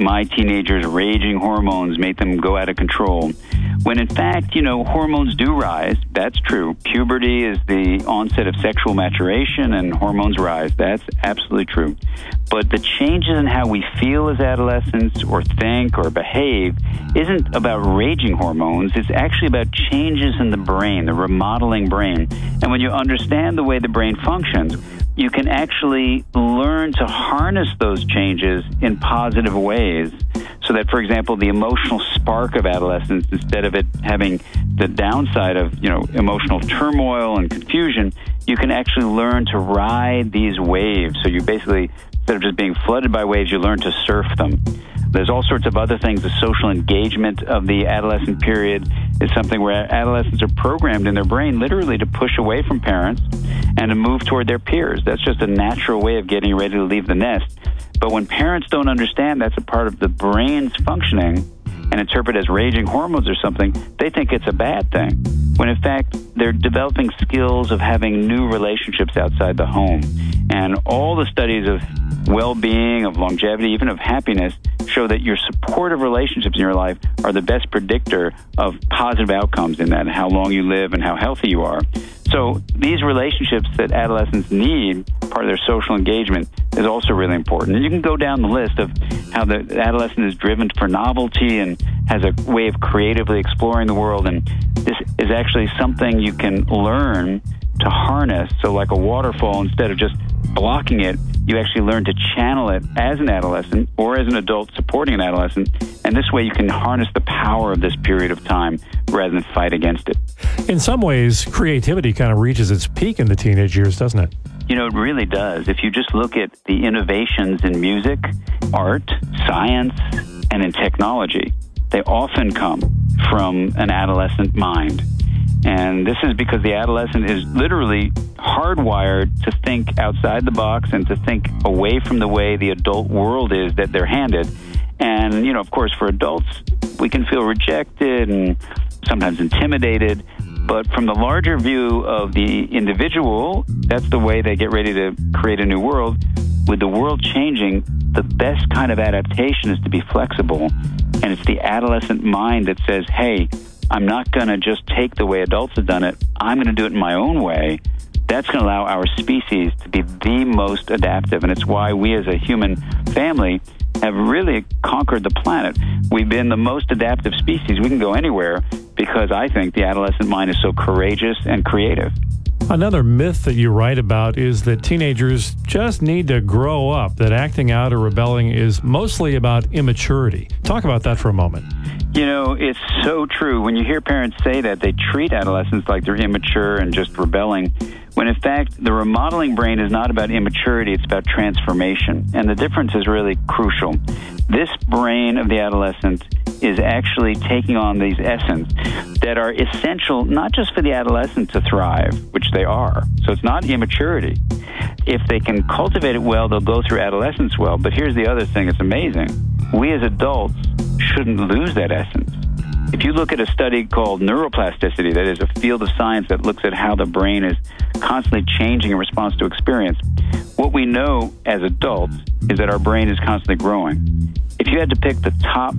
my teenager's raging hormones make them go out of control. When in fact, hormones do rise. That's true. Puberty is the onset of sexual maturation and hormones rise. That's absolutely true. But the changes in how we feel as adolescents or think or behave isn't about raging hormones. It's actually about changes in the brain, the remodeling brain. And when you understand the way the brain functions, you can actually learn to harness those changes in positive ways so that, for example, the emotional spark of adolescence, instead of it having the downside of, emotional turmoil and confusion, you can actually learn to ride these waves. So you basically, instead of just being flooded by waves, you learn to surf them. There's all sorts of other things. The social engagement of the adolescent period is something where adolescents are programmed in their brain literally to push away from parents and to move toward their peers. That's just a natural way of getting ready to leave the nest. But when parents don't understand that's a part of the brain's functioning and interpret as raging hormones or something, they think it's a bad thing. When in fact, they're developing skills of having new relationships outside the home. And all the studies of well-being, of longevity, even of happiness, show that your supportive relationships in your life are the best predictor of positive outcomes in that, how long you live and how healthy you are. So these relationships that adolescents need, part of their social engagement, is also really important. And you can go down the list of how the adolescent is driven for novelty and has a way of creatively exploring the world. And this is actually something you can learn to harness. So like a waterfall, instead of just blocking it, you actually learn to channel it as an adolescent or as an adult supporting an adolescent. And this way you can harness the power of this period of time rather than fight against it. In some ways, creativity kind of reaches its peak in the teenage years, doesn't it? It really does. If you just look at the innovations in music, art, science, and in technology, they often come from an adolescent mind. And this is because the adolescent is literally hardwired to think outside the box and to think away from the way the adult world is that they're handed. And, of course, for adults, we can feel rejected and sometimes intimidated. But from the larger view of the individual, that's the way they get ready to create a new world. With the world changing, the best kind of adaptation is to be flexible. And it's the adolescent mind that says, hey, I'm not going to just take the way adults have done it. I'm going to do it in my own way. That's going to allow our species to be the most adaptive. And it's why we as a human family have really conquered the planet. We've been the most adaptive species. We can go anywhere because I think the adolescent mind is so courageous and creative. Another myth that you write about is that teenagers just need to grow up, that acting out or rebelling is mostly about immaturity. Talk about that for a moment. It's so true. When you hear parents say that, they treat adolescents like they're immature and just rebelling, when in fact the remodeling brain is not about immaturity, it's about transformation. And the difference is really crucial. This brain of the adolescent is actually taking on these essence that are essential not just for the adolescent to thrive, which they are. So it's not immaturity. If they can cultivate it well, they'll go through adolescence well. But here's the other thing, it's amazing. We as adults shouldn't lose that essence. If you look at a study called neuroplasticity, that is a field of science that looks at how the brain is constantly changing in response to experience, what we know as adults is that our brain is constantly growing. If you had to pick the top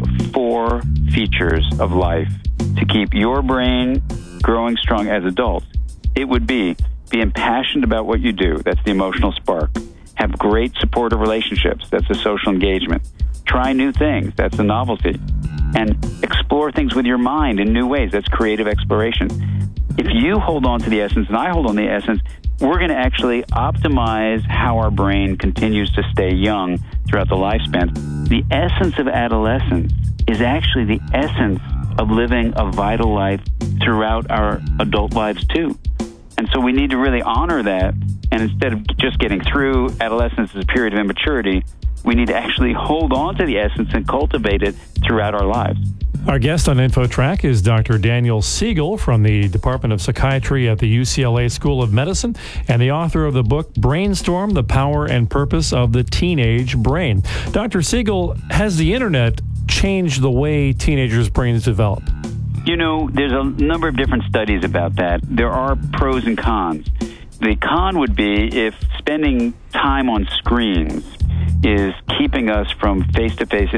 4 features of life to keep your brain growing strong as adults, it would be impassioned about what you do. That's the emotional spark. Have great supportive relationships. That's the social engagement. Try new things. That's the novelty. And explore things with your mind in new ways. That's creative exploration. If you hold on to the essence and I hold on to the essence, we're going to actually optimize how our brain continues to stay young throughout the lifespan. The essence of adolescence is actually the essence of living a vital life throughout our adult lives too. And so we need to really honor that. And instead of just getting through adolescence as a period of immaturity, we need to actually hold on to the essence and cultivate it throughout our lives. Our guest on InfoTrack is Dr. Daniel Siegel from the Department of Psychiatry at the UCLA School of Medicine and the author of the book Brainstorm, The Power and Purpose of the Teenage Brain. Dr. Siegel, has the internet changed the way teenagers' brains develop? There's a number of different studies about that. There are pros and cons. The con would be if spending time on screens is keeping us from face-to-face interaction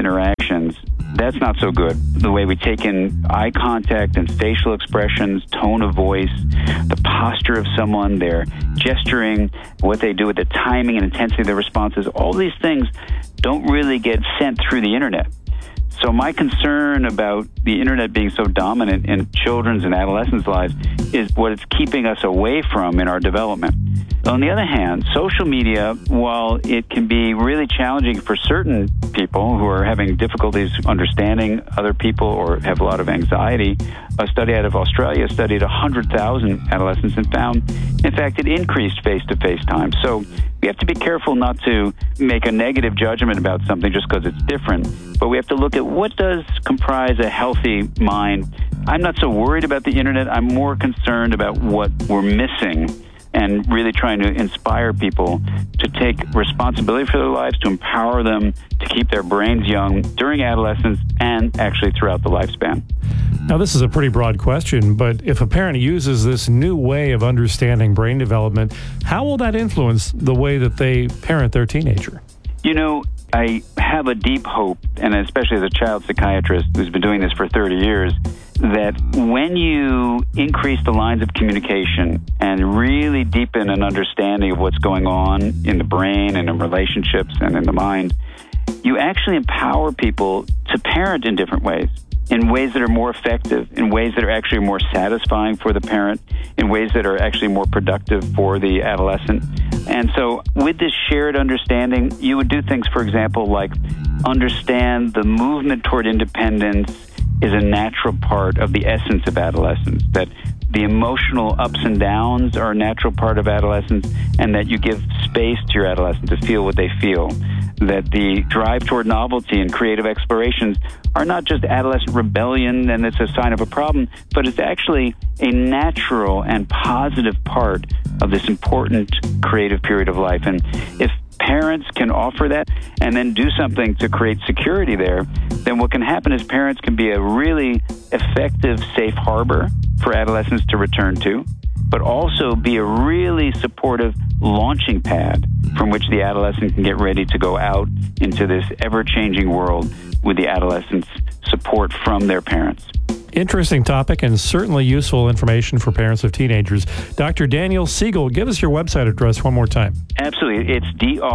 interactions, that's not so good. The way we take in eye contact and facial expressions, tone of voice, the posture of someone, their gesturing, what they do with the timing and intensity of their responses, all these things don't really get sent through the internet. So my concern about the internet being so dominant in children's and adolescents' lives is what it's keeping us away from in our development. On the other hand, social media, while it can be really challenging for certain people who are having difficulties understanding other people or have a lot of anxiety, a study out of Australia studied 100,000 adolescents and found, in fact, it increased face-to-face time. So we have to be careful not to make a negative judgment about something just because it's different, but we have to look at what does comprise a healthy mind. I'm not so worried about the internet. I'm more concerned about what we're missing and really trying to inspire people to take responsibility for their lives, to empower them to keep their brains young during adolescence and actually throughout the lifespan. Now, this is a pretty broad question, but if a parent uses this new way of understanding brain development, how will that influence the way that they parent their teenager? You know, I have a deep hope, and especially as a child psychiatrist who's been doing this for 30 years, that when you increase the lines of communication and really deepen an understanding of what's going on in the brain and in relationships and in the mind, you actually empower people to parent in different ways, in ways that are more effective, in ways that are actually more satisfying for the parent, in ways that are actually more productive for the adolescent. And so with this shared understanding, you would do things, for example, like understand the movement toward independence is a natural part of the essence of adolescence, that the emotional ups and downs are a natural part of adolescence, and that you give space to your adolescent to feel what they feel, that the drive toward novelty and creative explorations are not just adolescent rebellion and it's a sign of a problem, but it's actually a natural and positive part of this important creative period of life. And if parents can offer that and then do something to create security there, then what can happen is parents can be a really effective safe harbor for adolescents to return to, but also be a really supportive launching pad from which the adolescent can get ready to go out into this ever-changing world with the adolescent's support from their parents. Interesting topic and certainly useful information for parents of teenagers. Dr. Daniel Siegel, give us your website address one more time. Absolutely. It's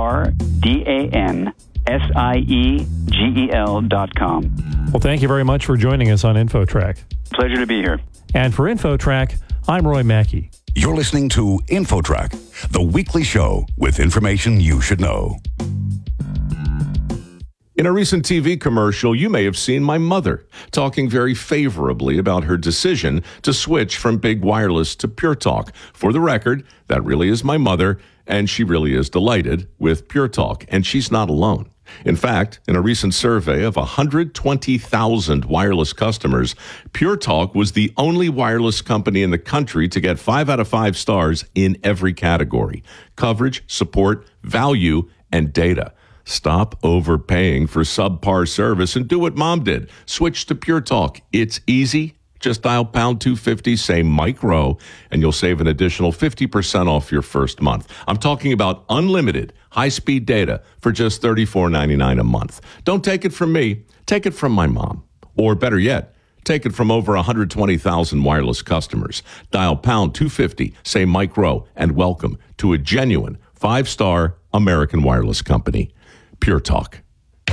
DrDansieGel.com. Well, thank you very much for joining us on InfoTrack. Pleasure to be here. And for InfoTrack, I'm Roy Mackey. You're listening to InfoTrack, the weekly show with information you should know. In a recent TV commercial, you may have seen my mother talking very favorably about her decision to switch from big wireless to Pure Talk. For the record, that really is my mother, and she really is delighted with Pure Talk, and she's not alone. In fact, in a recent survey of 120,000 wireless customers, Pure Talk was the only wireless company in the country to get 5 out of 5 stars in every category: coverage, support, value, and data. Stop overpaying for subpar service and do what Mom did. Switch to Pure Talk. It's easy. Just dial pound 250, say Mike Rowe, and you'll save an additional 50% off your first month. I'm talking about unlimited high-speed data for just $34.99 a month. Don't take it from me. Take it from my mom. Or better yet, take it from over 120,000 wireless customers. Dial pound 250, say Mike Rowe, and welcome to a genuine 5-star American wireless company. Pure Talk.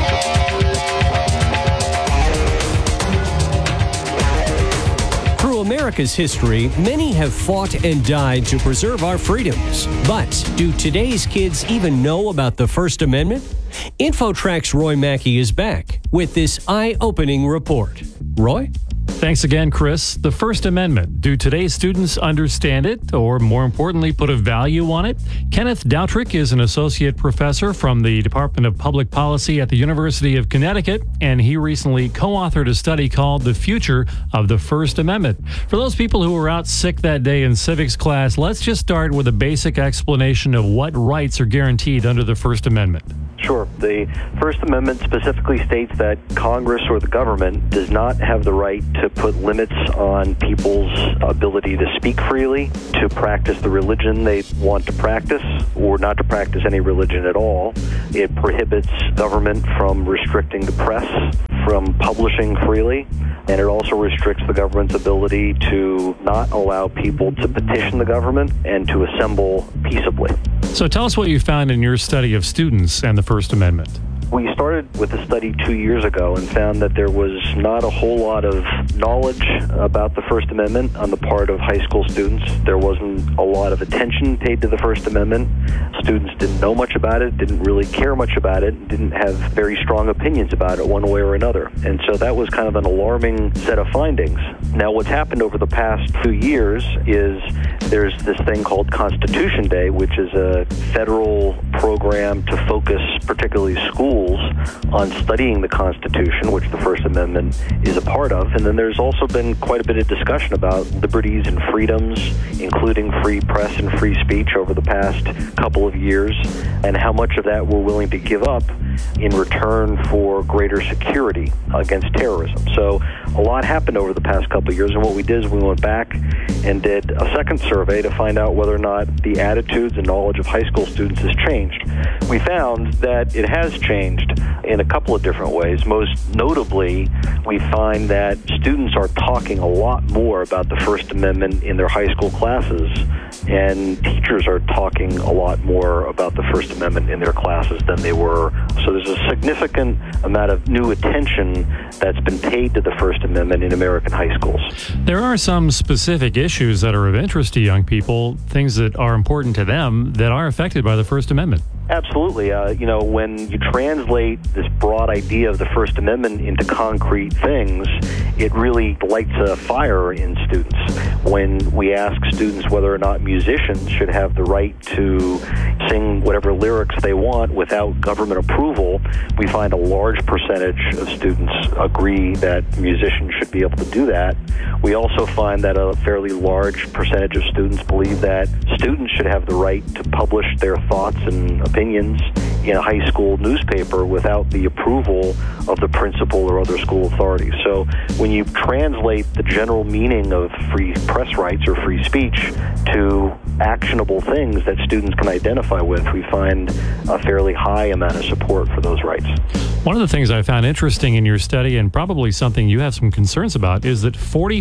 Through America's history, many have fought and died to preserve our freedoms. But do today's kids even know about the First Amendment? InfoTrack's Roy Mackey is back with this eye-opening report. Roy? Thanks again, Chris. The First Amendment. Do today's students understand it, or more importantly, put a value on it? Kenneth Doutrick is an associate professor from the Department of Public Policy at the University of Connecticut, and he recently co-authored a study called The Future of the First Amendment. For those people who were out sick that day in civics class, let's just start with a basic explanation of what rights are guaranteed under the First Amendment. Sure. The First Amendment specifically states that Congress or the government does not have the right to put limits on people's ability to speak freely, to practice the religion they want to practice, or not to practice any religion at all. It prohibits government from restricting the press, from publishing freely, and it also restricts the government's ability to not allow people to petition the government and to assemble peaceably. So tell us what you found in your study of students and the First Amendment. We started with a study 2 years ago and found that there was not a whole lot of knowledge about the First Amendment on the part of high school students. There wasn't a lot of attention paid to the First Amendment. Students didn't know much about it, didn't really care much about it, didn't have very strong opinions about it one way or another. And so that was kind of an alarming set of findings. Now, what's happened over the past few years is there's this thing called Constitution Day, which is a federal program to focus particularly schools on studying the Constitution, which the First Amendment is a part of. And then there's also been quite a bit of discussion about liberties and freedoms, including free press and free speech over the past couple of years, and how much of that we're willing to give up in return for greater security against terrorism. So a lot happened over the past couple of years, and what we did is we went back and did a second survey to find out whether or not the attitudes and knowledge of high school students has changed. We found that it has changed in a couple of different ways. Most notably, we find that students are talking a lot more about the First Amendment in their high school classes, and teachers are talking a lot more about the First Amendment in their classes than they were. So there's a significant amount of new attention that's been paid to the First Amendment in American high schools. There are some specific issues that are of interest to young people, things that are important to them that are affected by the First Amendment. Absolutely. When you translate this broad idea of the First Amendment into concrete things, it really lights a fire in students. When we ask students whether or not musicians should have the right to sing whatever lyrics they want without government approval, we find a large percentage of students agree that musicians should be able to do that. We also find that a fairly large percentage of students believe that students should have the right to publish their thoughts and opinions in a high school newspaper without the approval of the principal or other school authorities. So when you translate the general meaning of free press rights or free speech to actionable things that students can identify with, we find a fairly high amount of support for those rights. One of the things I found interesting in your study, and probably something you have some concerns about, is that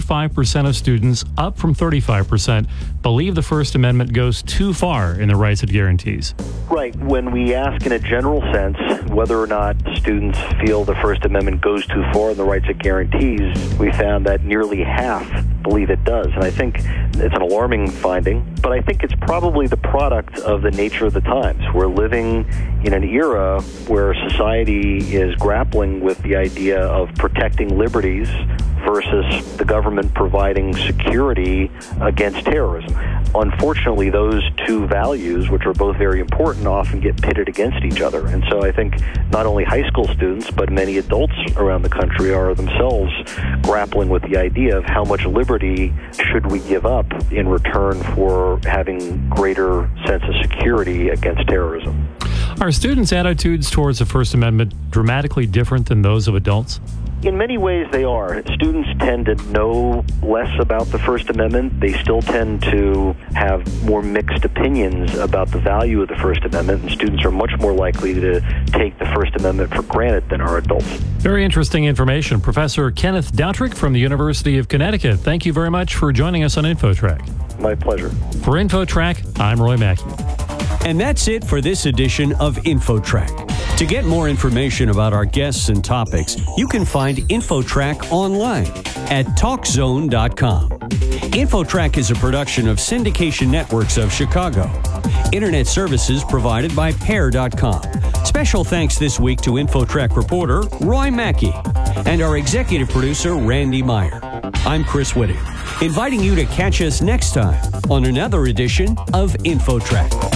45% of students, up from 35%, believe the First Amendment goes too far in the rights it guarantees. Right. When we ask in a general sense whether or not students feel the First Amendment goes too far in the rights it guarantees, we found that nearly half believe it does. And I think it's an alarming finding, but I think it's probably the product of the nature of the times. We're living in an era where society is grappling with the idea of protecting liberties versus the government providing security against terrorism. Unfortunately, those two values, which are both very important, often get pitted against each other. And so I think not only high school students, but many adults around the country are themselves grappling with the idea of how much liberty should we give up in return for having greater sense of security against terrorism. Are students' attitudes towards the First Amendment dramatically different than those of adults? In many ways, they are. Students tend to know less about the First Amendment. They still tend to have more mixed opinions about the value of the First Amendment, and students are much more likely to take the First Amendment for granted than are adults. Very interesting information. Professor Kenneth Doutrick from the University of Connecticut, thank you very much for joining us on InfoTrack. My pleasure. For InfoTrack, I'm Roy Mackey. And that's it for this edition of InfoTrack. To get more information about our guests and topics, you can find InfoTrack online at TalkZone.com. InfoTrack is a production of Syndication Networks of Chicago. Internet services provided by Pair.com. Special thanks this week to InfoTrack reporter Roy Mackey and our executive producer Randy Meyer. I'm Chris Whitting, inviting you to catch us next time on another edition of InfoTrack.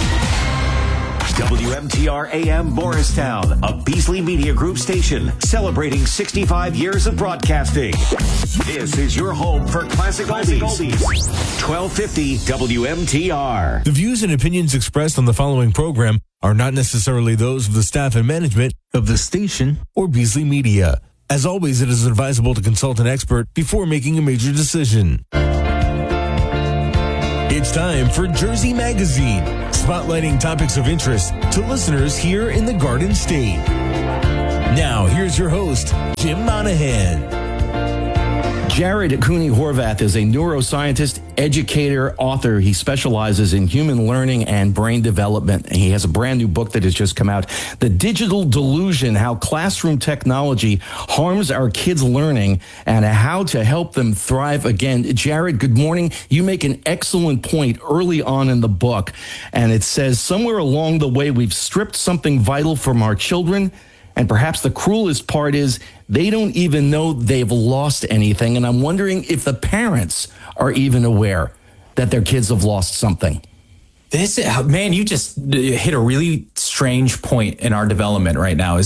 WMTR AM Morristown, a Beasley Media Group station celebrating 65 years of broadcasting. This is your home for classic oldies. 1250 WMTR. The views and opinions expressed on the following program are not necessarily those of the staff and management of the station or Beasley Media. As always, it is advisable to consult an expert before making a major decision. It's time for Jersey Magazine, spotlighting topics of interest to listeners here in the Garden State. Now, here's your host, Jim Monahan. Jared Cooney Horvath is a neuroscientist, educator, author. He specializes in human learning and brain development. He has a brand new book that has just come out, The Digital Delusion, How Classroom Technology Harms Our Kids' Learning and How to Help Them Thrive Again. Jared, good morning. You make an excellent point early on in the book, and it says, somewhere along the way, we've stripped something vital from our children. And perhaps the cruelest part is they don't even know they've lost anything. And I'm wondering if the parents are even aware that their kids have lost something. Man, you just hit a really strange point in our development right now.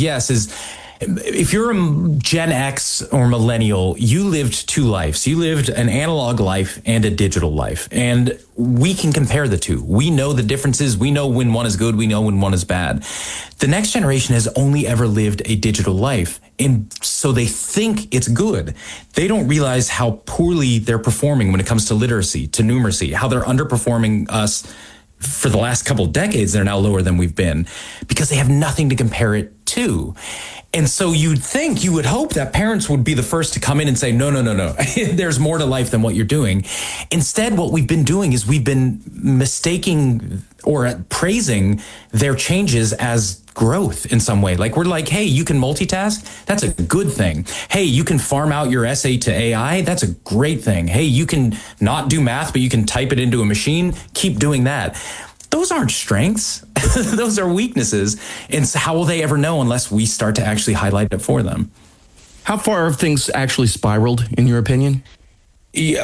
If you're a Gen X or millennial, you lived two lives. You lived an analog life and a digital life. And we can compare the two. We know the differences. We know when one is good. We know when one is bad. The next generation has only ever lived a digital life. And so they think it's good. They don't realize how poorly they're performing when it comes to literacy, to numeracy, how they're underperforming us for the last couple of decades. They're now lower than we've been because they have nothing to compare it to. And so you would hope that parents would be the first to come in and say, no. There's more to life than what you're doing. Instead, what we've been doing is we've been mistaking or praising their changes as growth in some way. Like we're like, hey, you can multitask. That's a good thing. Hey, you can farm out your essay to AI. That's a great thing. Hey, you can not do math, but you can type it into a machine. Keep doing that. Those aren't strengths. Those are weaknesses. And so how will they ever know unless we start to actually highlight it for them? How far have things actually spiraled, in your opinion? Yeah,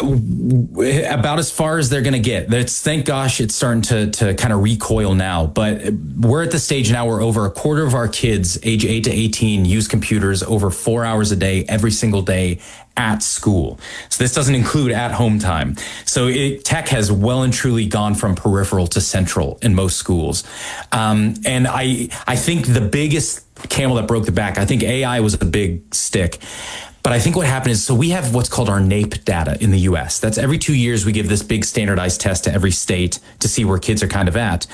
about as far as they're going to get. Thank gosh it's starting to kind of recoil now. But we're at the stage now where over a quarter of our kids, age 8 to 18, use computers over 4 hours a day, every single day at school. So this doesn't include at home time. So tech has well and truly gone from peripheral to central in most schools. And I think the biggest camel that broke the back, I think AI was a big stick. But I think what happened is, so we have what's called our NAEP data in the US. That's every 2 years we give this big standardized test to every state to see where kids are kind of at.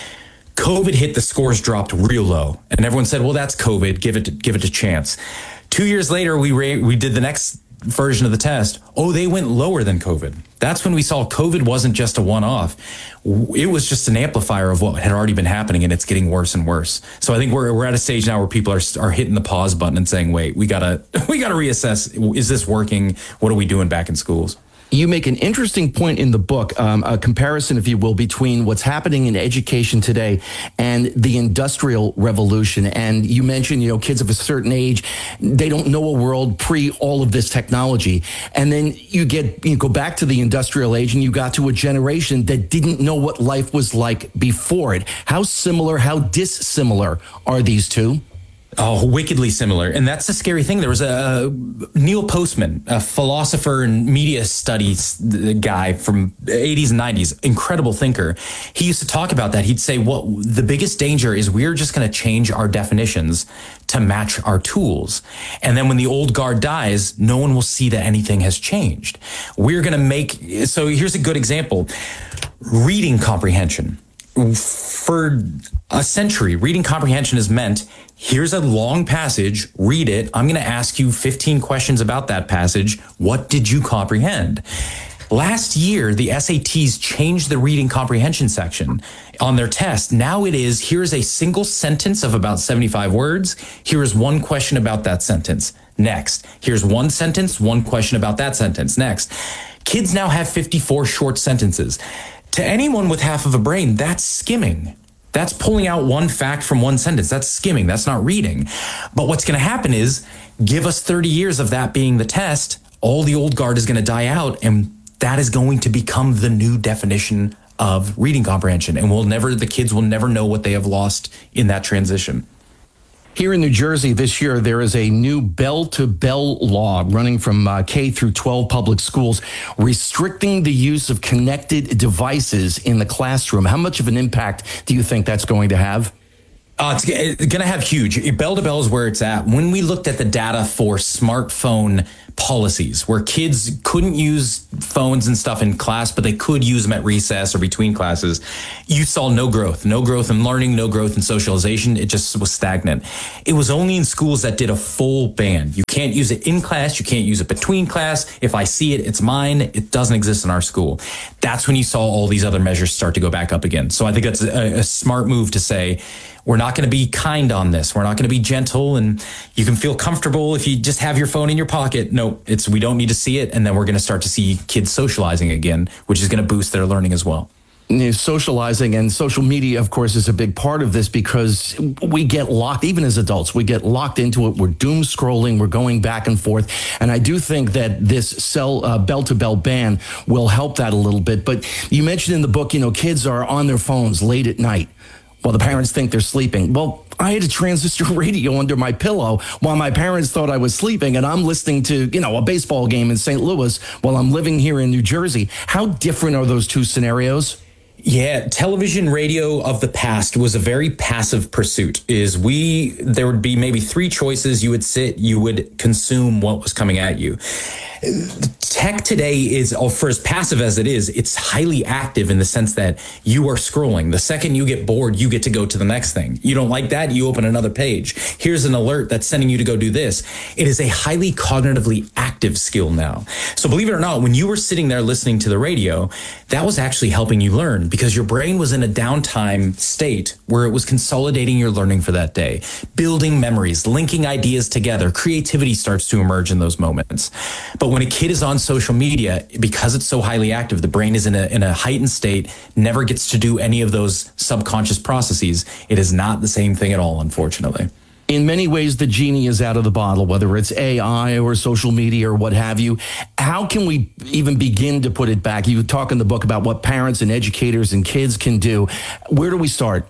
COVID hit, the scores dropped real low. And everyone said, well, that's COVID, give it a chance. 2 years later, we did the next version of the test. Oh, they went lower than COVID. That's when we saw COVID wasn't just a one-off. It was just an amplifier of what had already been happening, and it's getting worse and worse. So I think we're at a stage now where people are hitting the pause button and saying, wait, we gotta reassess. Is this working? What are we doing back in schools? You make an interesting point in the book, a comparison, if you will, between what's happening in education today and the Industrial Revolution. And you mentioned, kids of a certain age, they don't know a world pre all of this technology. And then you go back to the Industrial Age and you got to a generation that didn't know what life was like before it. How similar, how dissimilar are these two? Oh, wickedly similar. And that's the scary thing. There was a Neil Postman, a philosopher and media studies guy from the 80s and 90s, incredible thinker. He used to talk about that. He'd say, the biggest danger is we're just going to change our definitions to match our tools. And then when the old guard dies, no one will see that anything has changed. We're going to so here's a good example. Reading comprehension. For a century, reading comprehension has meant, here's a long passage, read it. I'm going to ask you 15 questions about that passage. What did you comprehend? Last year, the SATs changed the reading comprehension section on their test. Now it is, here's a single sentence of about 75 words. Here is one question about that sentence. Next. Here's one sentence, one question about that sentence. Next. Kids now have 54 short sentences. To anyone with half of a brain, that's skimming. That's pulling out one fact from one sentence. That's skimming. That's not reading. But what's going to happen is, give us 30 years of that being the test, all the old guard is going to die out, and that is going to become the new definition of reading comprehension. And the kids will never know what they have lost in that transition. Here in New Jersey this year, there is a new bell-to-bell law running from K through 12 public schools, restricting the use of connected devices in the classroom. How much of an impact do you think that's going to have? It's going to have huge. Bell to bell is where it's at. When we looked at the data for smartphone policies, where kids couldn't use phones and stuff in class, but they could use them at recess or between classes, you saw no growth in learning, no growth in socialization. It just was stagnant. It was only in schools that did a full ban. You can't use it in class. You can't use it between class. If I see it, it's mine. It doesn't exist in our school. That's when you saw all these other measures start to go back up again. So I think that's a smart move to say, we're not going to be kind on this. We're not going to be gentle, and you can feel comfortable if you just have your phone in your pocket. No, we don't need to see it. And then we're going to start to see kids socializing again, which is going to boost their learning as well. Socializing and social media, of course, is a big part of this because we get locked, even as adults, we get locked into it. We're doom scrolling. We're going back and forth. And I do think that this bell-to-bell ban will help that a little bit. But you mentioned in the book, kids are on their phones late at night while the parents think they're sleeping. Well, I had a transistor radio under my pillow while my parents thought I was sleeping, and I'm listening to, a baseball game in St. Louis while I'm living here in New Jersey. How different are those two scenarios? Yeah, television, radio of the past was a very passive pursuit. There would be maybe three choices. You would sit, you would consume what was coming at you. Tech today is, for as passive as it is, it's highly active in the sense that you are scrolling. The second you get bored, you get to go to the next thing. You don't like that, you open another page. Here's an alert that's sending you to go do this. It is a highly cognitively active skill now. So believe it or not, when you were sitting there listening to the radio, that was actually helping you learn because your brain was in a downtime state where it was consolidating your learning for that day, building memories, linking ideas together. Creativity starts to emerge in those moments. But when a kid is on social media, because it's so highly active, the brain is in a heightened state, never gets to do any of those subconscious processes. It is not the same thing at all, unfortunately. In many ways, the genie is out of the bottle, whether it's AI or social media or what have you. How can we even begin to put it back? You talk in the book about what parents and educators and kids can do. Where do we start?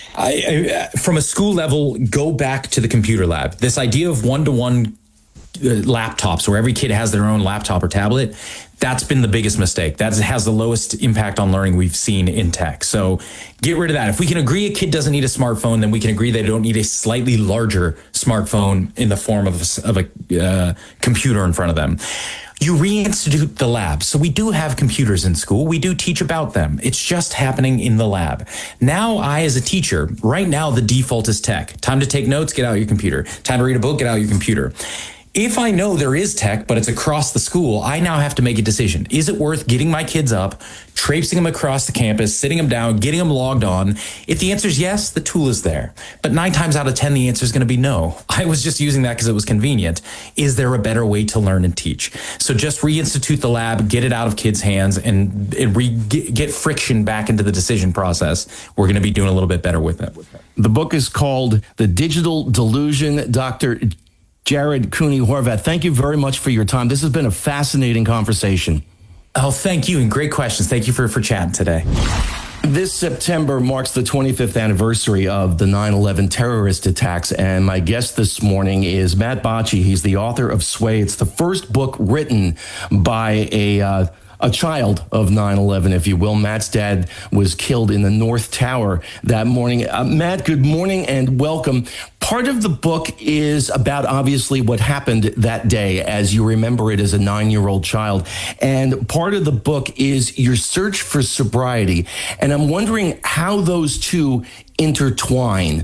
From a school level, go back to the computer lab. This idea of one-to-one laptops where every kid has their own laptop or tablet, that's been the biggest mistake. That has the lowest impact on learning we've seen in tech. So get rid of that. If we can agree a kid doesn't need a smartphone, then we can agree they don't need a slightly larger smartphone in the form of a computer in front of them. You reinstitute the lab. So we do have computers in school. We do teach about them. It's just happening in the lab. Now, as a teacher, right now, the default is tech. Time to take notes, get out your computer. Time to read a book, get out your computer. If I know there is tech, but it's across the school, I now have to make a decision. Is it worth getting my kids up, traipsing them across the campus, sitting them down, getting them logged on? If the answer is yes, the tool is there. But 9 times out of 10, the answer is going to be no. I was just using that because it was convenient. Is there a better way to learn and teach? So just reinstitute the lab, get it out of kids' hands, and get friction back into the decision process. We're going to be doing a little bit better with it. The book is called The Digital Delusion. Dr. Jared Cooney Horvath, thank you very much for your time. This has been a fascinating conversation. Oh, thank you, and great questions. Thank you for chatting today. This September marks the 25th anniversary of the 9/11 terrorist attacks, and my guest this morning is Matt Bocci. He's the author of Sway. It's the first book written by a child of 9/11, if you will. Matt's dad was killed in the North Tower that morning. Matt, good morning and welcome. Part of the book is about, obviously, what happened that day as you remember it as a 9-year-old child. And part of the book is your search for sobriety. And I'm wondering how those two intertwine.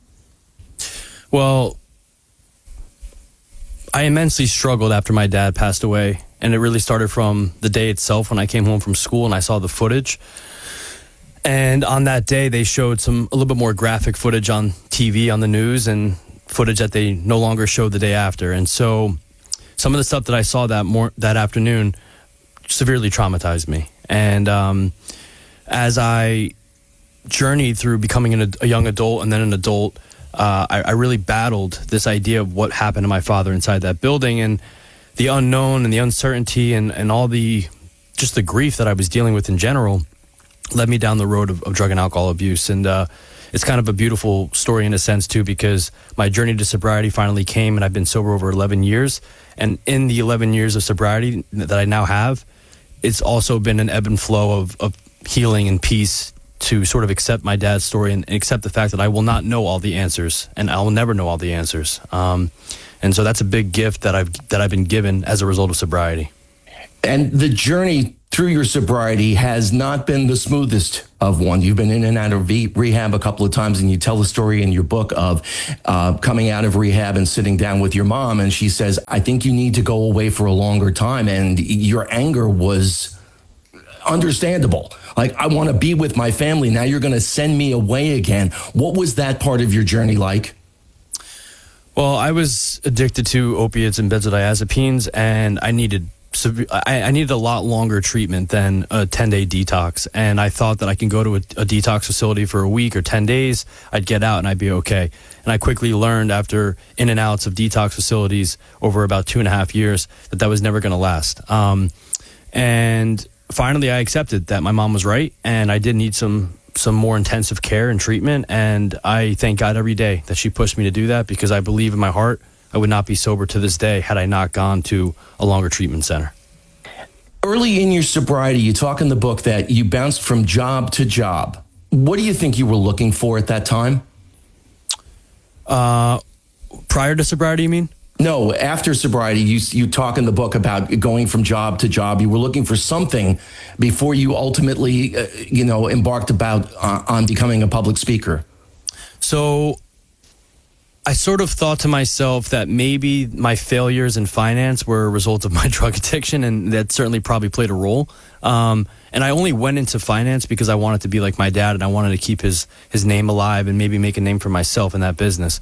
Well, I immensely struggled after my dad passed away. And it really started from the day itself when I came home from school and I saw the footage. And on that day, they showed a little bit more graphic footage on TV, on the news, and footage that they no longer showed the day after. And so some of the stuff that I saw that afternoon severely traumatized me. And as I journeyed through becoming a young adult and then an adult, I really battled this idea of what happened to my father inside that building, and the unknown and the uncertainty and all the grief that I was dealing with in general led me down the road of drug and alcohol abuse. And it's kind of a beautiful story in a sense too, because my journey to sobriety finally came, and I've been sober over 11 years. And in the 11 years of sobriety that I now have, it's also been an ebb and flow of healing and peace to sort of accept my dad's story and accept the fact that I will not know all the answers, and I will never know all the answers. And so that's a big gift that I've been given as a result of sobriety. And the journey through your sobriety has not been the smoothest of one. You've been in and out of rehab a couple of times, and you tell the story in your book of coming out of rehab and sitting down with your mom, and she says, I think you need to go away for a longer time. And your anger was understandable. Like, I want to be with my family. Now you're going to send me away again. What was that part of your journey like? Well, I was addicted to opiates and benzodiazepines, and I needed a lot longer treatment than a 10-day detox. And I thought that I can go to a detox facility for a week or 10 days, I'd get out and I'd be okay. And I quickly learned after in and outs of detox facilities over about 2.5 years that was never going to last. And finally, I accepted that my mom was right, and I did need some more intensive care and treatment. And I thank God every day that she pushed me to do that, because I believe in my heart I would not be sober to this day had I not gone to a longer treatment center. Early in your sobriety, you talk in the book that you bounced from job to job. What do you think you were looking for at that time? Prior to sobriety, you mean? No, after sobriety, you talk in the book about going from job to job. You were looking for something before you ultimately, embarked on becoming a public speaker. So I sort of thought to myself that maybe my failures in finance were a result of my drug addiction, and that certainly probably played a role. And I only went into finance because I wanted to be like my dad, and I wanted to keep his name alive and maybe make a name for myself in that business.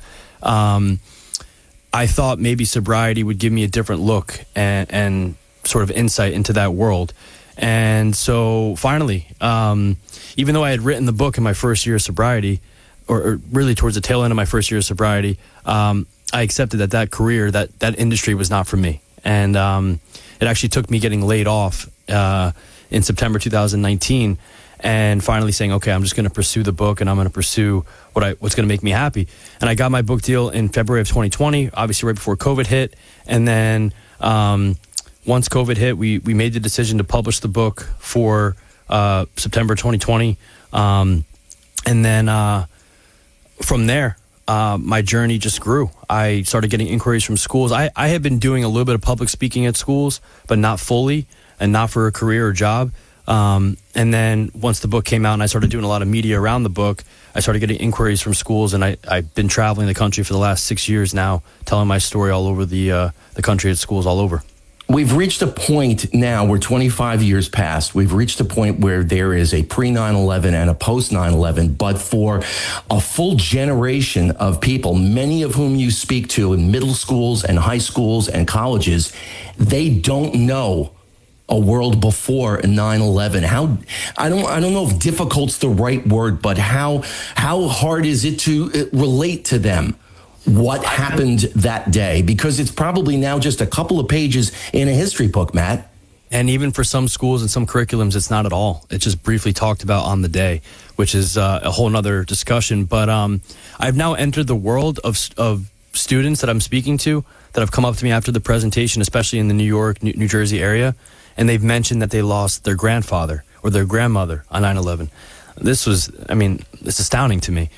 I thought maybe sobriety would give me a different look and sort of insight into that world. And so finally, even though I had written the book in my first year of sobriety, or really towards the tail end of my first year of sobriety, I accepted that career, that industry was not for me. And it actually took me getting laid off in September 2019 and finally saying, okay, I'm just going to pursue the book, and I'm going to pursue what's going to make me happy. And I got my book deal in February of 2020, obviously right before COVID hit. And then once COVID hit, we made the decision to publish the book for September 2020. And then from there, my journey just grew. I started getting inquiries from schools. I had been doing a little bit of public speaking at schools, but not fully and not for a career or job. And then once the book came out and I started doing a lot of media around the book, I started getting inquiries from schools, and I've been traveling the country for the last 6 years now, telling my story all over the country at schools all over. We've reached a point now where 25 years past, we've reached a point where there is a pre-9/11 and a post-9/11, but for a full generation of people, many of whom you speak to in middle schools and high schools and colleges, they don't know a world before 9/11. I don't know if difficult's the right word, but how hard is it to relate to them what happened that day? Because it's probably now just a couple of pages in a history book, Matt. And even for some schools and some curriculums, it's not at all. It's just briefly talked about on the day, which is a whole nother discussion. But I've now entered the world of students that I'm speaking to that have come up to me after the presentation, especially in the New York, New Jersey area, and they've mentioned that they lost their grandfather or their grandmother on 9/11. It's astounding to me.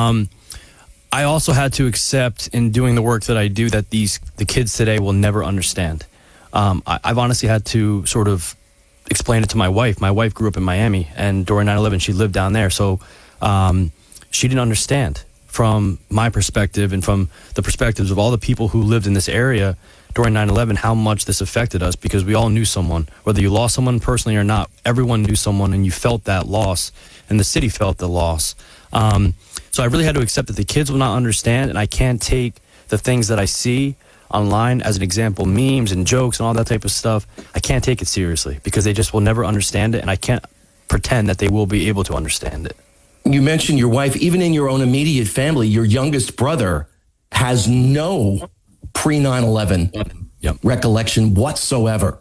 I also had to accept in doing the work that I do that the kids today will never understand. I've honestly had to sort of explain it to my wife. My wife grew up in Miami, and during 9/11, she lived down there. So she didn't understand from my perspective and from the perspectives of all the people who lived in this area during 9/11 how much this affected us, because we all knew someone. Whether you lost someone personally or not, everyone knew someone, and you felt that loss, and the city felt the loss. So I really had to accept that the kids will not understand, and I can't take the things that I see online as an example, memes and jokes and all that type of stuff. I can't take it seriously because they just will never understand it, and I can't pretend that they will be able to understand it. You mentioned your wife. Even in your own immediate family, your youngest brother has no pre-9/11 recollection whatsoever.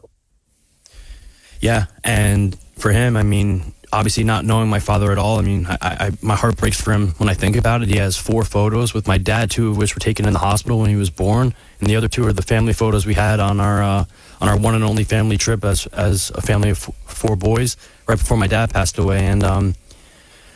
Yeah, and for him, obviously not knowing my father at all, my heart breaks for him when I think about it. He has 4 photos with my dad, 2 of which were taken in the hospital when he was born, and the other 2 are the family photos we had on our one and only family trip as a family of 4 boys right before my dad passed away. And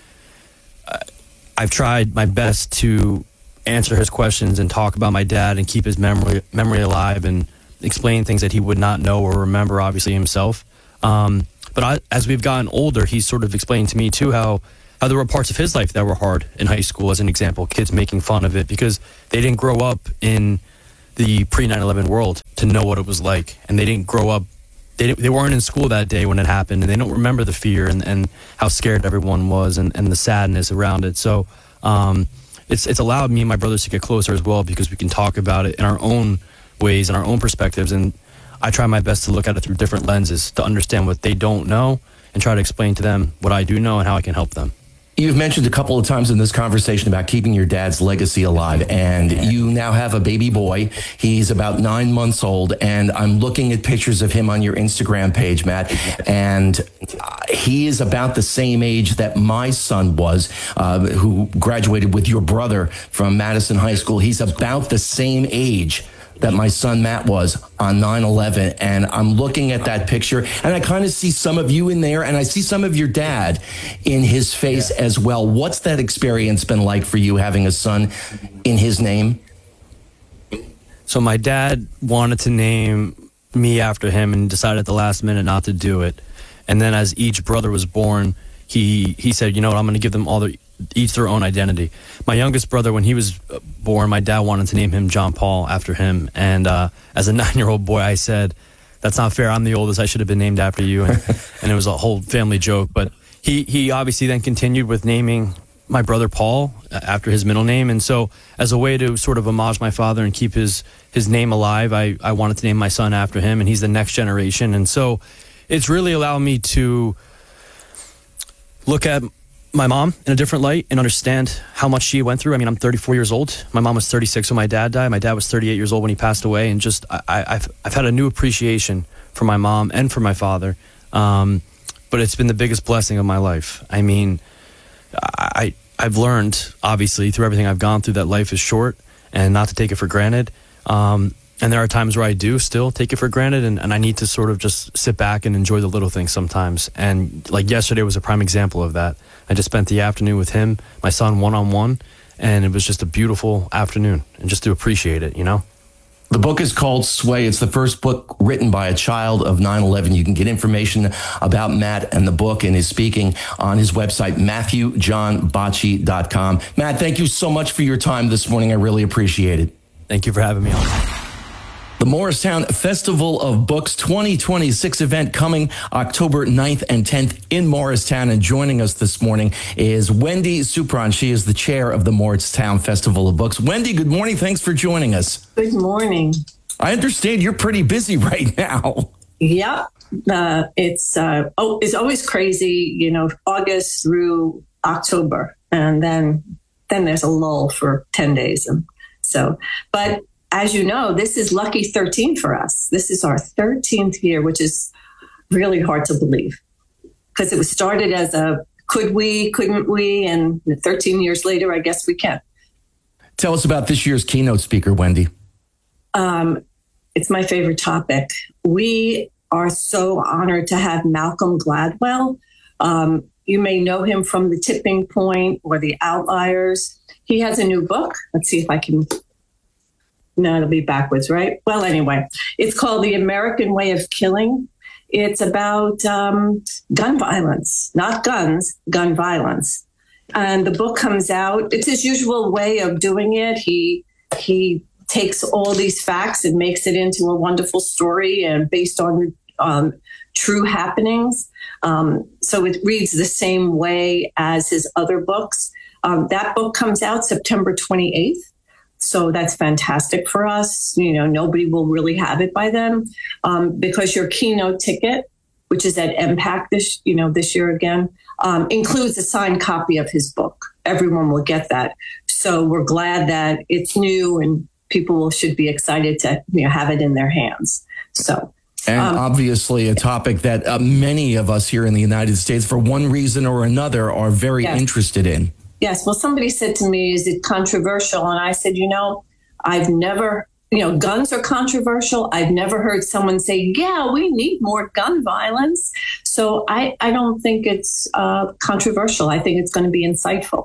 I've tried my best to answer his questions and talk about my dad and keep his memory alive and explain things that he would not know or remember, obviously, himself. But as we've gotten older, he's sort of explained to me, too, how there were parts of his life that were hard in high school, as an example, kids making fun of it because they didn't grow up in the pre-9/11 world to know what it was like. And they didn't grow up, they weren't in school that day when it happened, and they don't remember the fear and how scared everyone was and the sadness around it. So it's allowed me and my brothers to get closer as well because we can talk about it in our own ways and our own perspectives. And I try my best to look at it through different lenses to understand what they don't know and try to explain to them what I do know and how I can help them. You've mentioned a couple of times in this conversation about keeping your dad's legacy alive, and you now have a baby boy. He's about 9 months old, and I'm looking at pictures of him on your Instagram page, Matt, and he is about the same age that my son was, who graduated with your brother from Madison High School. He's about the same age that my son Matt was on 9/11. And I'm looking at that picture and I kind of see some of you in there and I see some of your dad in his face as well. What's that experience been like for you having a son in his name? So my dad wanted to name me after him and decided at the last minute not to do it. And then as each brother was born, he said, you know what, I'm going to give them each their own identity. My youngest brother, when he was born, my dad wanted to name him John Paul after him. And as a 9-year-old boy, I said, that's not fair. I'm the oldest. I should have been named after you. And it was a whole family joke. But he obviously then continued with naming my brother Paul after his middle name. And so as a way to sort of homage my father and keep his name alive, I wanted to name my son after him. And he's the next generation. And so it's really allowed me to look at my mom in a different light and understand how much she went through. I mean, I'm 34 years old. My mom was 36 when my dad died. My dad was 38 years old when he passed away. And just I've had a new appreciation for my mom and for my father. But it's been the biggest blessing of my life. I mean, I've learned, obviously, through everything I've gone through, that life is short and not to take it for granted. And there are times where I do still take it for granted, and I need to sort of just sit back and enjoy the little things sometimes. And like yesterday was a prime example of that. I just spent the afternoon with him, my son, one-on-one, and it was just a beautiful afternoon, and just to appreciate it, you know? The book is called Sway. It's the first book written by a child of 9/11. You can get information about Matt and the book and his speaking on his website, MatthewJohnBocci.com. Matt, thank you so much for your time this morning. I really appreciate it. Thank you for having me on. The Morristown Festival of Books 2026 event coming October 9th and 10th in Morristown. And joining us this morning is Wendy Supron. She is the chair of the Morristown Festival of Books. Wendy, good morning. Thanks for joining us. Good morning. I understand you're pretty busy right now. Yep. It's always crazy, you know, August through October. And then there's a lull for 10 days. And so, but as you know, this is lucky 13 for us. This is our 13th year, which is really hard to believe because it was started as a could we, couldn't we? And 13 years later, I guess we can. Tell us about this year's keynote speaker, Wendy. It's my favorite topic. We are so honored to have Malcolm Gladwell. You may know him from The Tipping Point or The Outliers. He has a new book. Let's see if I can... No, it'll be backwards, right? Well, anyway, it's called The American Way of Killing. It's about gun violence, not guns, gun violence. And the book comes out. It's his usual way of doing it. He takes all these facts and makes it into a wonderful story and based on true happenings. So it reads the same way as his other books. That book comes out September 28th. So that's fantastic for us. You know, nobody will really have it by then because your keynote ticket, which is at MPAC this year again, includes a signed copy of his book. Everyone will get that. So we're glad that it's new and people should be excited to have it in their hands. So. And obviously a topic that many of us here in the United States, for one reason or another, are very interested in. Yes. Well, somebody said to me, is it controversial? And I said, I've never, guns are controversial. I've never heard someone say, yeah, we need more gun violence. So I don't think it's controversial. I think it's going to be insightful.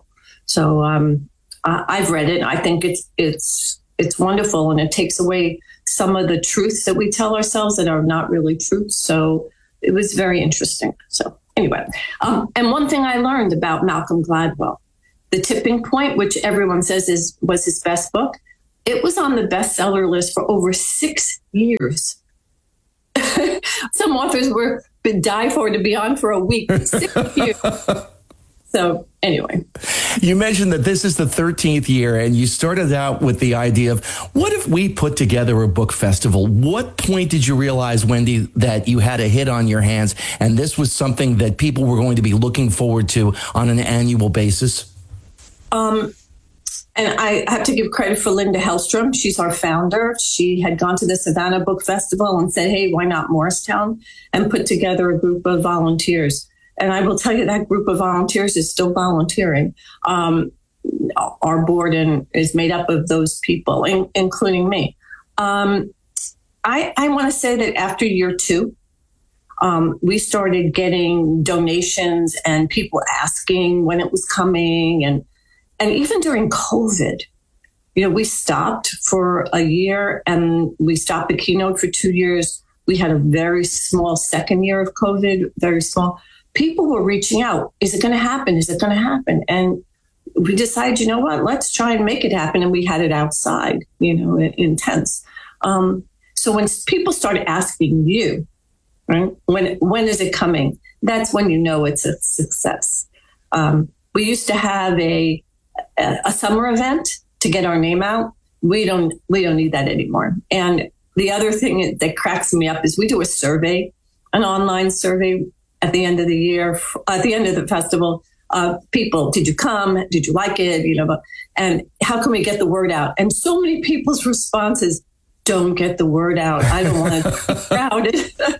So I've read it. I think it's wonderful, and it takes away some of the truths that we tell ourselves that are not really truths. So it was very interesting. So anyway, and one thing I learned about Malcolm Gladwell, The Tipping Point, which everyone says was his best book, it was on the bestseller list for over 6 years. Some authors would die for it to be on for a week. 6 years. So anyway. You mentioned that this is the 13th year, and you started out with the idea of, what if we put together a book festival? What point did you realize, Wendy, that you had a hit on your hands, and this was something that people were going to be looking forward to on an annual basis? And I have to give credit for Linda Hellstrom. She's our founder. She had gone to the Savannah Book Festival and said, hey, why not Morristown? And put together a group of volunteers. And I will tell you, that group of volunteers is still volunteering. Our board is made up of those people, including me. I want to say that after year 2, we started getting donations and people asking when it was coming. And even during COVID, we stopped for a year, and we stopped the keynote for 2 years. We had a very small second year of COVID, very small. People were reaching out. Is it going to happen? Is it going to happen? And we decided, you know what, let's try and make it happen. And we had it outside, in tents. So when people started asking you, right, when is it coming? That's when you know it's a success. We used to have a summer event to get our name out. We don't need that anymore. And the other thing that cracks me up is we do a survey, an online survey at the end of the year, at the end of the festival. People, did you come? Did you like it? And how can we get the word out? And so many people's responses, don't get the word out. I don't want to be crowded.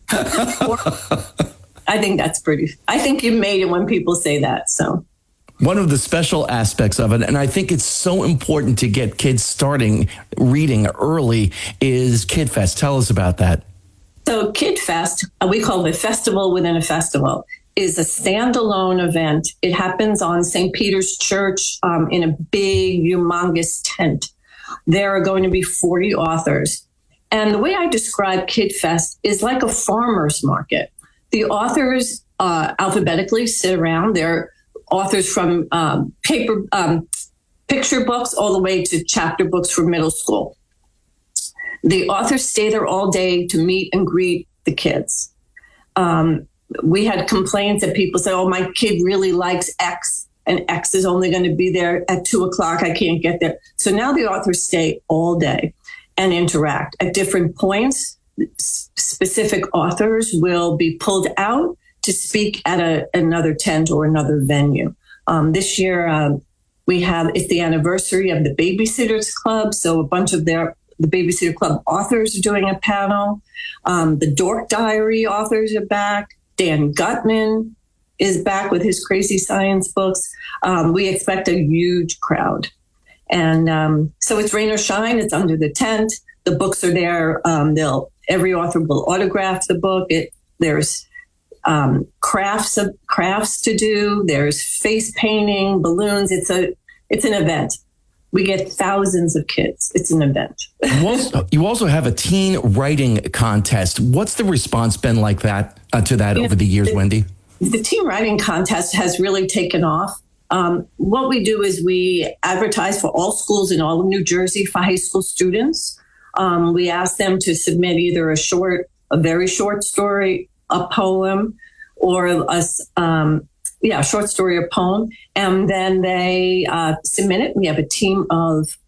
I think that's I think you made it when people say that. So. One of the special aspects of it, and I think it's so important to get kids starting reading early, is Kid Fest. Tell us about that. So Kid Fest, we call it a festival within a festival, is a standalone event. It happens on St. Peter's Church in a big, humongous tent. There are going to be 40 authors. And the way I describe Kid Fest is like a farmer's market. The authors alphabetically sit around. They're authors from picture books all the way to chapter books for middle school. The authors stay there all day to meet and greet the kids. We had complaints that people said, oh, my kid really likes X, and X is only going to be there at 2:00. I can't get there. So now the authors stay all day and interact. At different points, specific authors will be pulled out to speak at another tent or another venue. This year, it's the anniversary of the Babysitters Club. So a bunch of the Babysitter Club authors are doing a panel. The Dork Diary authors are back. Dan Gutman is back with his crazy science books. We expect a huge crowd. And so it's rain or shine. It's under the tent. The books are there. Every author will autograph the book. There's crafts to do. There's face painting, balloons. It's an event. We get thousands of kids. It's an event. You also have a teen writing contest. What's the response been like that over the years, Wendy? The teen writing contest has really taken off. What we do is we advertise for all schools in all of New Jersey for high school students. We ask them to submit either a very short story, a poem, or a short story or poem, and then they submit it. We have a team of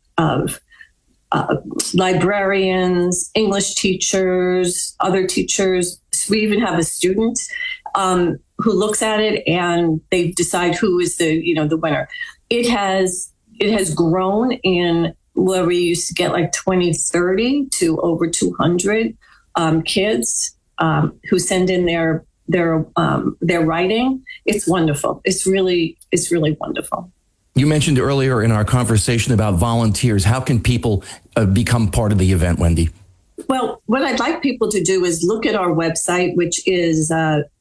librarians, English teachers, other teachers. We even have a student who looks at it, and they decide who is the winner. It has grown in where we used to get like 20, 30 to over 200 kids who send in their writing. It's wonderful. It's really wonderful. You mentioned earlier in our conversation about volunteers. How can people become part of the event, Wendy? Well, what I'd like people to do is look at our website, which is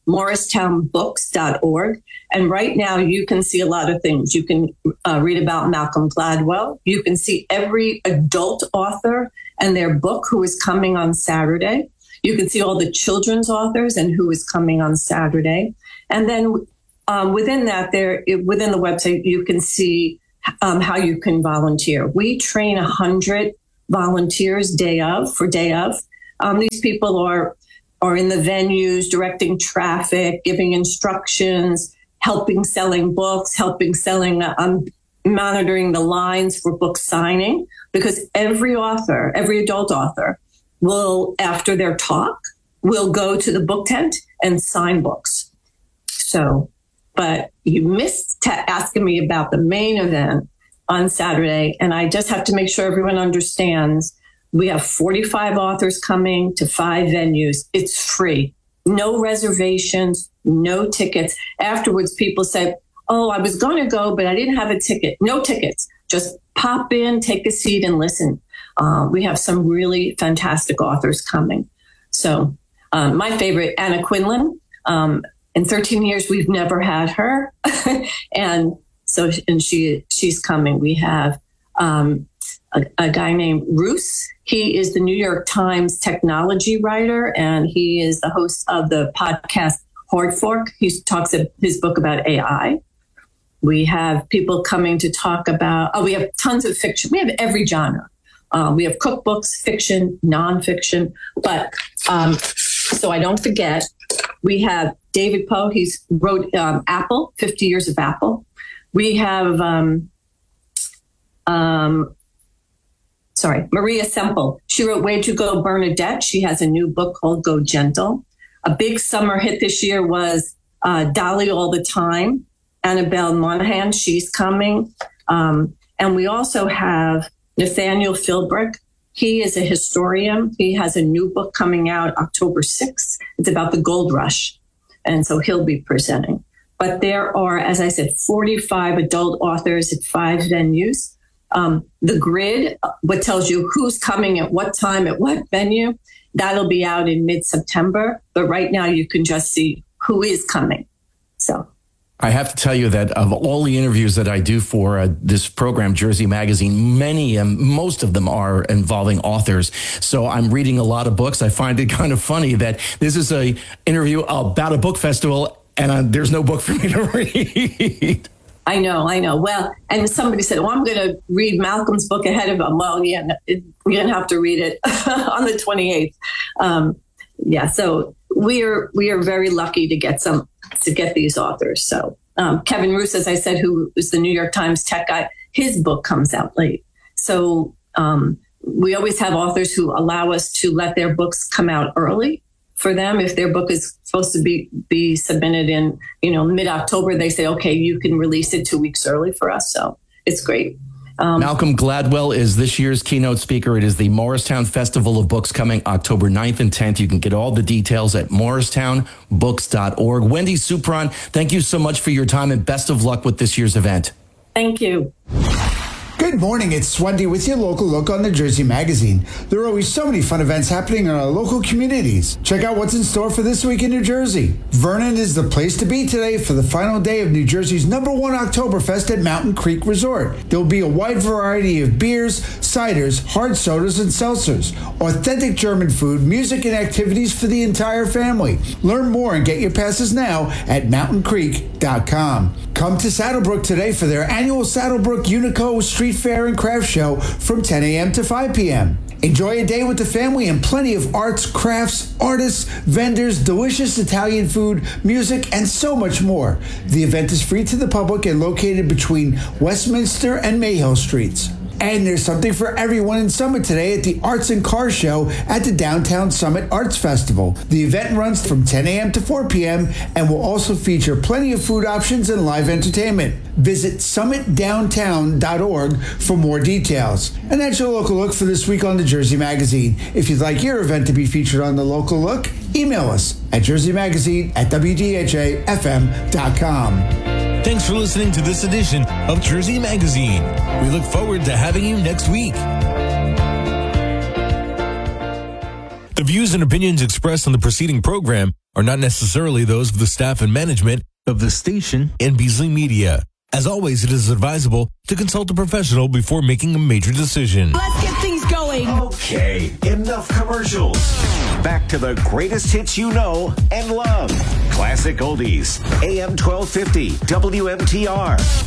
morristownbooks.org. And right now you can see a lot of things. You can read about Malcolm Gladwell. You can see every adult author and their book who is coming on Saturday. You can see all the children's authors and who is coming on Saturday. And then within that, within the website, you can see how you can volunteer. We train 100 volunteers day of. These people are in the venues, directing traffic, giving instructions, helping selling books, monitoring the lines for book signing, because every adult author will, after their talk, will go to the book tent and sign books. So, but you missed asking me about the main event on Saturday, and I just have to make sure everyone understands we have 45 authors coming to 5 venues. It's free. No reservations, no tickets. Afterwards, people said, oh, I was going to go, but I didn't have a ticket. No tickets. Just pop in, take a seat, and listen. We have some really fantastic authors coming. So my favorite, Anna Quinlan. In 13 years, we've never had her. and she's coming. We have a guy named Roos. He is the New York Times technology writer, and he is the host of the podcast Hard Fork. He talks of his book about AI. We have people coming to talk about, we have tons of fiction. We have every genre. We have cookbooks, fiction, nonfiction. But so I don't forget, we have David Poe. He wrote Apple, 50 Years of Apple. We have Maria Semple. She wrote Where'd You Go, Bernadette? She has a new book called Go Gentle. A big summer hit this year was Dolly All the Time. Annabelle Monahan, she's coming. And we also have Nathaniel Philbrick. He is a historian. He has a new book coming out October 6th. It's about the gold rush. And so he'll be presenting. But there are, as I said, 45 adult authors at 5 venues. The grid, what tells you who's coming at what time, at what venue, that'll be out in mid-September. But right now you can just see who is coming. So I have to tell you that of all the interviews that I do for this program, Jersey Magazine, most of them are involving authors. So I'm reading a lot of books. I find it kind of funny that this is an interview about a book festival and there's no book for me to read. I know. Well, and somebody said, I'm going to read Malcolm's book ahead of him. Well, yeah, you're going to have to read it on the 28th. So we are very lucky to get these authors. So Kevin Roos, as I said, who is the New York Times tech guy, his book comes out late. So we always have authors who allow us to let their books come out early for them. If their book is supposed to be submitted in, mid-October, they say, okay, you can release it 2 weeks early for us. So it's great. Malcolm Gladwell is this year's keynote speaker. It is the Morristown Festival of Books coming October 9th and 10th. You can get all the details at morristownbooks.org. Wendy Supran, thank you so much for your time and best of luck with this year's event. Thank you. Good morning, it's Wendy with your local look on the Jersey Magazine. There are always so many fun events happening in our local communities. Check out what's in store for this week in New Jersey. Vernon is the place to be today for the final day of New Jersey's #1 Oktoberfest at Mountain Creek Resort. There will be a wide variety of beers, ciders, hard sodas, and seltzers, authentic German food, music, and activities for the entire family. Learn more and get your passes now at mountaincreek.com. Come to Saddlebrook today for their annual Saddlebrook Unico Street Fair and Craft Show from 10 a.m. to 5 p.m. Enjoy a day with the family and plenty of arts, crafts, artists, vendors, delicious Italian food, music, and so much more. The event is free to the public and located between Westminster and Mayhill Streets. And there's something for everyone in Summit today at the Arts and Cars Show at the Downtown Summit Arts Festival. The event runs from 10 a.m. to 4 p.m. and will also feature plenty of food options and live entertainment. Visit summitdowntown.org for more details. And that's your local look for this week on the Jersey Magazine. If you'd like your event to be featured on the local look, email us at jerseymagazine@wdhafm.com. Thanks for listening to this edition of Jersey Magazine. We look forward to having you next week. The views and opinions expressed on the preceding program are not necessarily those of the staff and management of the station and Beasley Media. As always, it is advisable to consult a professional before making a major decision. Let's get things going. Okay, enough commercials. Back to the greatest hits you know and love. Classic Oldies, AM 1250, WMTR.